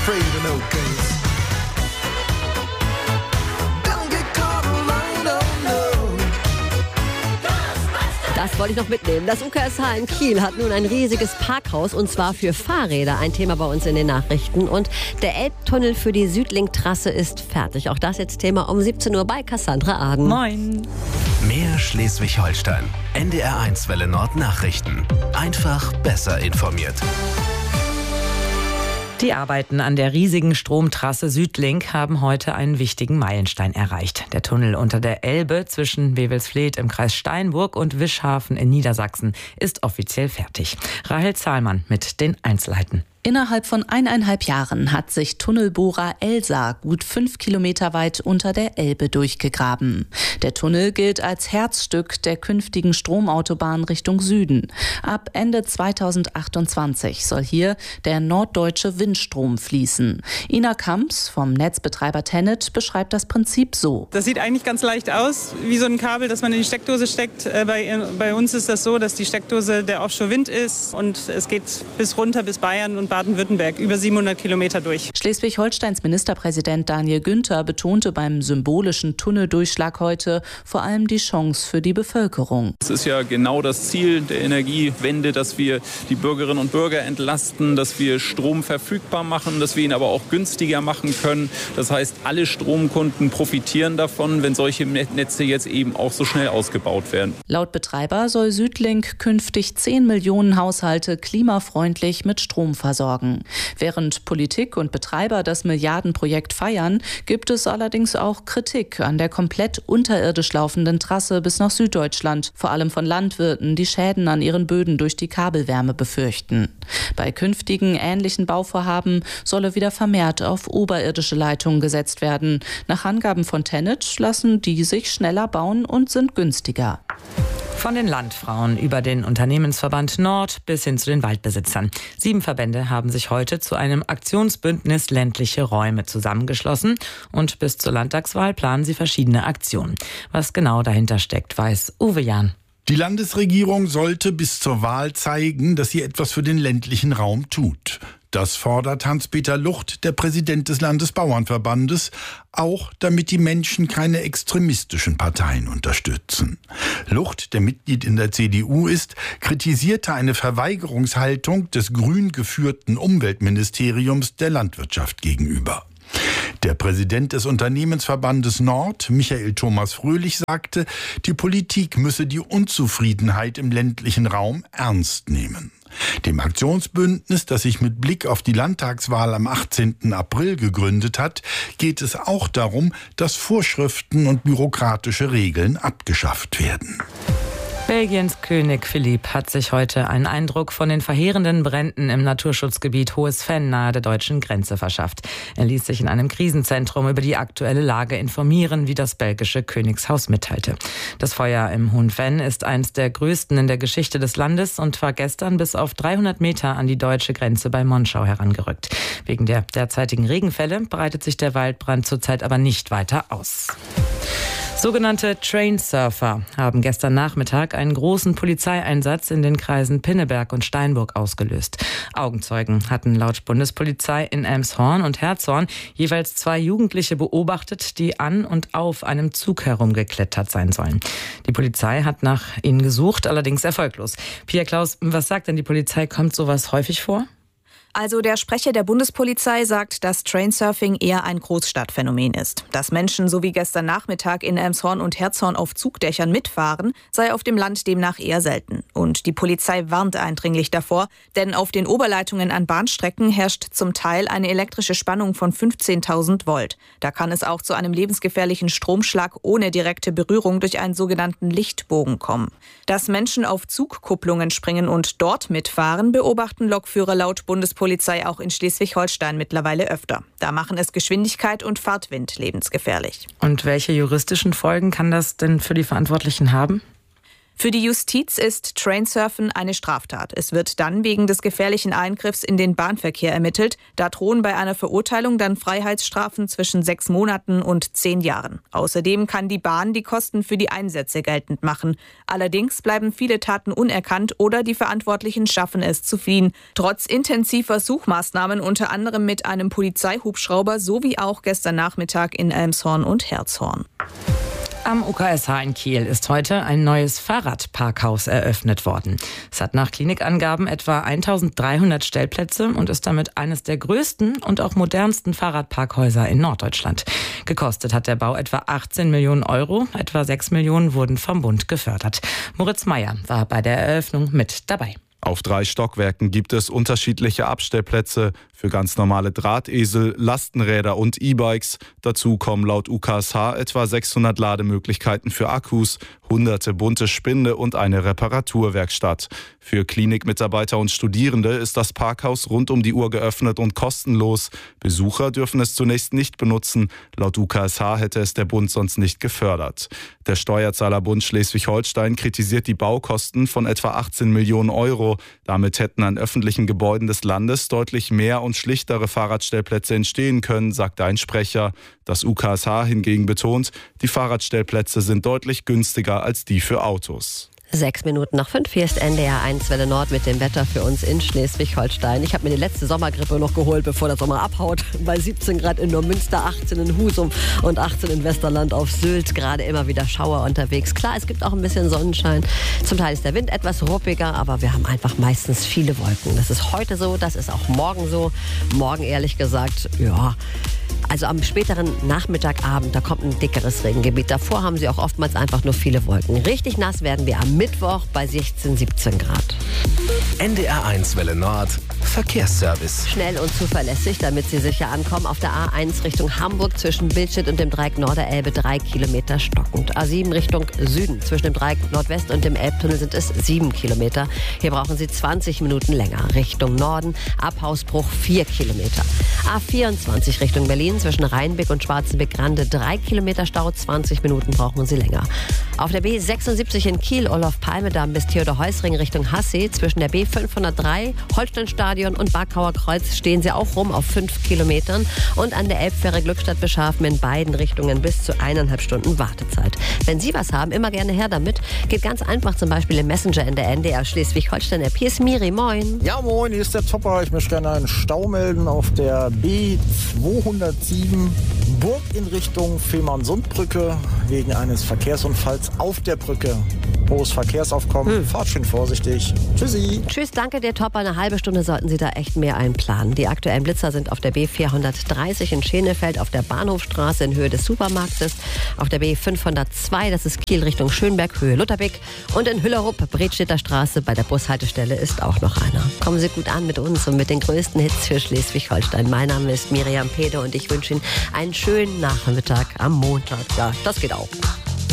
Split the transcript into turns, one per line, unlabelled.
afraid of no case. Don't get caught alone, oh no.
Das wollte ich noch mitnehmen. Das UKSH in Kiel hat nun ein riesiges Parkhaus und zwar für Fahrräder. Ein Thema bei uns in den Nachrichten. Und der Elbtunnel für die Südlink-Trasse ist fertig. Auch das jetzt Thema um 17 Uhr bei Cassandra Aden.
Moin.
Mehr Schleswig-Holstein. NDR1 Welle Nord Nachrichten. Einfach besser informiert.
Die Arbeiten an der riesigen Stromtrasse Südlink haben heute einen wichtigen Meilenstein erreicht. Der Tunnel unter der Elbe zwischen Wewelsfleth im Kreis Steinburg und Wischhafen in Niedersachsen ist offiziell fertig. Rahel Zahlmann mit den Einzelheiten.
Innerhalb von 1,5 Jahren hat sich Tunnelbohrer Elsa gut 5 Kilometer weit unter der Elbe durchgegraben. Der Tunnel gilt als Herzstück der künftigen Stromautobahn Richtung Süden. Ab Ende 2028 soll hier der norddeutsche Windstrom fließen. Ina Kamps vom Netzbetreiber TenneT beschreibt das Prinzip so.
Das sieht eigentlich ganz leicht aus, wie so ein Kabel, das man in die Steckdose steckt. Bei uns ist das so, dass die Steckdose der Offshore-Wind ist und es geht bis runter bis Bayern und Baden-Württemberg, über 700 Kilometer durch.
Schleswig-Holsteins Ministerpräsident Daniel Günther betonte beim symbolischen Tunneldurchschlag heute vor allem die Chance für die Bevölkerung.
Es ist ja genau das Ziel der Energiewende, dass wir die Bürgerinnen und Bürger entlasten, dass wir Strom verfügbar machen, dass wir ihn aber auch günstiger machen können. Das heißt, alle Stromkunden profitieren davon, wenn solche Netze jetzt eben auch so schnell ausgebaut werden.
Laut Betreiber soll Südlink künftig 10 Millionen Haushalte klimafreundlich mit Strom versorgen. Während Politik und Betreiber das Milliardenprojekt feiern, gibt es allerdings auch Kritik an der komplett unterirdisch laufenden Trasse bis nach Süddeutschland, vor allem von Landwirten, die Schäden an ihren Böden durch die Kabelwärme befürchten. Bei künftigen ähnlichen Bauvorhaben solle wieder vermehrt auf oberirdische Leitungen gesetzt werden. Nach Angaben von TenneT lassen die sich schneller bauen und sind günstiger.
Von den Landfrauen über den Unternehmensverband Nord bis hin zu den Waldbesitzern. 7 Verbände haben sich heute zu einem Aktionsbündnis ländliche Räume zusammengeschlossen und bis zur Landtagswahl planen sie verschiedene Aktionen. Was genau dahinter steckt, weiß Uwe Jahn.
Die Landesregierung sollte bis zur Wahl zeigen, dass sie etwas für den ländlichen Raum tut. Das fordert Hans-Peter Lucht, der Präsident des Landesbauernverbandes, auch damit die Menschen keine extremistischen Parteien unterstützen. Lucht, der Mitglied in der CDU ist, kritisierte eine Verweigerungshaltung des grün geführten Umweltministeriums der Landwirtschaft gegenüber. Der Präsident des Unternehmensverbandes Nord, Michael Thomas Fröhlich, sagte, die Politik müsse die Unzufriedenheit im ländlichen Raum ernst nehmen. Dem Aktionsbündnis, das sich mit Blick auf die Landtagswahl am 18. April gegründet hat, geht es auch darum, dass Vorschriften und bürokratische Regeln abgeschafft werden.
Belgiens König Philipp hat sich heute einen Eindruck von den verheerenden Bränden im Naturschutzgebiet Hohes Venn nahe der deutschen Grenze verschafft. Er ließ sich in einem Krisenzentrum über die aktuelle Lage informieren, wie das belgische Königshaus mitteilte. Das Feuer im Hohen Venn ist eines der größten in der Geschichte des Landes und war gestern bis auf 300 Meter an die deutsche Grenze bei Monschau herangerückt. Wegen der derzeitigen Regenfälle breitet sich der Waldbrand zurzeit aber nicht weiter aus. Sogenannte Trainsurfer haben gestern Nachmittag einen großen Polizeieinsatz in den Kreisen Pinneberg und Steinburg ausgelöst. Augenzeugen hatten laut Bundespolizei in Elmshorn und Herzogen jeweils 2 Jugendliche beobachtet, die an und auf einem Zug herumgeklettert sein sollen. Die Polizei hat nach ihnen gesucht, allerdings erfolglos. Pia Klaus, was sagt denn die Polizei? Kommt sowas häufig vor?
Also der Sprecher der Bundespolizei sagt, dass Trainsurfing eher ein Großstadtphänomen ist. Dass Menschen so wie gestern Nachmittag in Elmshorn und Herzogen auf Zugdächern mitfahren, sei auf dem Land demnach eher selten. Und die Polizei warnt eindringlich davor, denn auf den Oberleitungen an Bahnstrecken herrscht zum Teil eine elektrische Spannung von 15.000 Volt. Da kann es auch zu einem lebensgefährlichen Stromschlag ohne direkte Berührung durch einen sogenannten Lichtbogen kommen. Dass Menschen auf Zugkupplungen springen und dort mitfahren, beobachten Lokführer laut Bundespolizei auch in Schleswig-Holstein mittlerweile öfter. Da machen es Geschwindigkeit und Fahrtwind lebensgefährlich.
Und welche juristischen Folgen kann das denn für die Verantwortlichen haben?
Für die Justiz ist Trainsurfen eine Straftat. Es wird dann wegen des gefährlichen Eingriffs in den Bahnverkehr ermittelt. Da drohen bei einer Verurteilung dann Freiheitsstrafen zwischen 6 Monaten und 10 Jahren. Außerdem kann die Bahn die Kosten für die Einsätze geltend machen. Allerdings bleiben viele Taten unerkannt oder die Verantwortlichen schaffen es zu fliehen. Trotz intensiver Suchmaßnahmen, unter anderem mit einem Polizeihubschrauber, sowie auch gestern Nachmittag in Elmshorn und Herzhorn.
Am UKSH in Kiel ist heute ein neues Fahrradparkhaus eröffnet worden. Es hat nach Klinikangaben etwa 1300 Stellplätze und ist damit eines der größten und auch modernsten Fahrradparkhäuser in Norddeutschland. Gekostet hat der Bau etwa 18 Millionen Euro. Etwa 6 Millionen wurden vom Bund gefördert. Moritz Meyer war bei der Eröffnung mit dabei.
Auf 3 Stockwerken gibt es unterschiedliche Abstellplätze für ganz normale Drahtesel, Lastenräder und E-Bikes. Dazu kommen laut UKSH etwa 600 Lademöglichkeiten für Akkus, hunderte bunte Spinde und eine Reparaturwerkstatt. Für Klinikmitarbeiter und Studierende ist das Parkhaus rund um die Uhr geöffnet und kostenlos. Besucher dürfen es zunächst nicht benutzen. Laut UKSH hätte es der Bund sonst nicht gefördert. Der Steuerzahlerbund Schleswig-Holstein kritisiert die Baukosten von etwa 18 Millionen Euro. Damit hätten an öffentlichen Gebäuden des Landes deutlich mehr und schlichtere Fahrradstellplätze entstehen können, sagte ein Sprecher. Das UKSH hingegen betont, die Fahrradstellplätze sind deutlich günstiger als die für Autos.
6 Minuten nach 5, hier ist NDR 1 Welle Nord mit dem Wetter für uns in Schleswig-Holstein. Ich habe mir die letzte Sommergrippe noch geholt, bevor der Sommer abhaut. Bei 17 Grad in Neumünster, 18 in Husum und 18 in Westerland auf Sylt. Gerade immer wieder Schauer unterwegs. Klar, es gibt auch ein bisschen Sonnenschein. Zum Teil ist der Wind etwas ruppiger, aber wir haben einfach meistens viele Wolken. Das ist heute so, das ist auch morgen so. Morgen ehrlich gesagt, ja... Also am späteren Nachmittagabend, da kommt ein dickeres Regengebiet. Davor haben sie auch oftmals einfach nur viele Wolken. Richtig nass werden wir am Mittwoch bei 16, 17 Grad.
NDR 1 Welle Nord, Verkehrsservice.
Schnell und zuverlässig, damit Sie sicher ankommen. Auf der A1 Richtung Hamburg zwischen Billstedt und dem Dreieck Norderelbe 3 Kilometer stockend. A7 Richtung Süden zwischen dem Dreieck Nordwest und dem Elbtunnel sind es 7 Kilometer. Hier brauchen Sie 20 Minuten länger. Richtung Norden ab Hausbruch 4 Kilometer. A24 Richtung Berlin zwischen Rheinbeck und Schwarzenbeck-Grande 3 Kilometer Stau, 20 Minuten brauchen Sie länger. Auf der B76 in Kiel, Olof-Palme-Damm bis Theodor-Heuss-Ring Richtung Hassee, zwischen der B503, Holsteinstadion und Barkauer Kreuz stehen Sie auch rum auf 5 Kilometern und an der Elbfähre Glückstadt-Beschafen in beiden Richtungen bis zu 1,5 Stunden Wartezeit. Wenn Sie was haben, immer gerne her damit. Geht ganz einfach, zum Beispiel im Messenger in der NDR Schleswig-Holstein-App. Hier ist Miri, moin.
Ja, moin, hier ist der Topper. Ich möchte gerne einen Stau melden auf der B207 Burg in Richtung Fehmarnsundbrücke wegen eines Verkehrsunfalls auf der Brücke. Hohes Verkehrsaufkommen, fahrt schön vorsichtig. Tschüssi.
Tschüss, danke dir, Topper. Eine halbe Stunde sollten Sie da echt mehr einplanen. Die aktuellen Blitzer sind auf der B430 in Schenefeld, auf der Bahnhofstraße in Höhe des Supermarktes, auf der B502, das ist Kiel Richtung Schönberg, Höhe Lutherbeck und in Hüllerup, Bredstedter Straße, bei der Bushaltestelle ist auch noch einer. Kommen Sie gut an mit uns und mit den größten Hits für Schleswig-Holstein. Mein Name ist Miriam Pede und ich wünsche Ihnen einen schönen Nachmittag am Montag. Ja, das geht auch.